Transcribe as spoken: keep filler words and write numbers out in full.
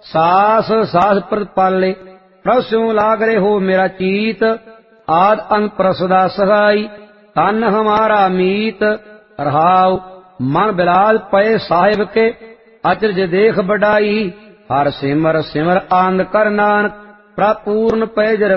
ਸਾਸ ਸਾਸ ਪ੍ਰਤਪਾਲੇ। ਪ੍ਰਭ ਸਿਉ ਲਾਗ ਰਹੇ ਹੋ ਮੇਰਾ ਚੀਤ, ਆਦ ਅੰਤ ਪ੍ਰਸਦਾ ਸਹਾਈ। ਤਨ ਹਮਾਰਾ ਮੀਤ ਰਹਾਉ, ਮਨ ਬਿਲਾਲ ਪਏ ਸਾਹਿਬ ਕੇ। ਅਚਰਜ ਦੇਖ ਬਡਾਈ, ਹਰ ਸਿਮਰ ਸਿਮਰ ਆਨੰਦ ਕਰ ਨਾਨਕ। ਪ੍ਰਭ ਪੂਰਨ ਪਏ